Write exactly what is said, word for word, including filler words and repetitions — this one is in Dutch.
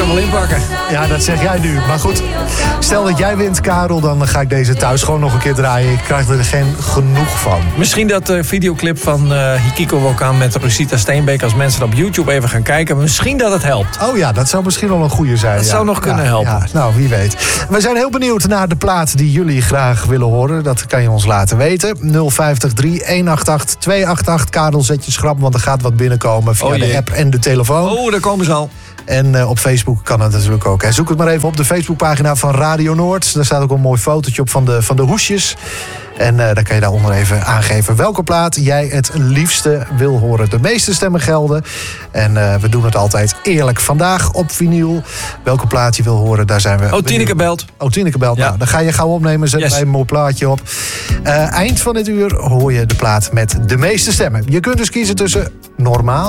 wel inpakken. Ja, dat zeg jij nu. Maar goed, stel dat jij wint, Karel, dan ga ik deze thuis gewoon nog een keer draaien. Ik krijg er geen genoeg van. Misschien dat de videoclip van uh, Hikiko Vulkaan met Rosita Steenbeek, als mensen op YouTube even gaan kijken, misschien dat het helpt. Oh ja, dat zou misschien wel een goede zijn. Dat ja. zou nog kunnen ja, helpen. Ja, nou, wie weet. We zijn heel benieuwd naar de plaat die jullie graag willen horen. Dat kan je ons laten weten. nul vijf drie, een acht acht, twee acht acht. Karel, zet je schrap, want er gaat wat binnenkomen via oh, de app en de telefoon. Oh, daar komen ze al. En uh, op Facebook kan het natuurlijk ook. Hè. Zoek het maar even op de Facebookpagina van Radio Noord. Daar staat ook een mooi fotootje op van de, van de hoesjes. En uh, dan kan je daaronder even aangeven welke plaat jij het liefste wil horen. De meeste stemmen gelden. En uh, we doen het altijd eerlijk. Vandaag op vinyl. Welke plaat je wil horen, daar zijn we... Oh, Tineke belt. Oh, Tineke belt. Ja. Nou, dan ga je gauw opnemen. Zet Yes. bij een mooi plaatje op. Uh, eind van dit uur hoor je de plaat met de meeste stemmen. Je kunt dus kiezen tussen normaal...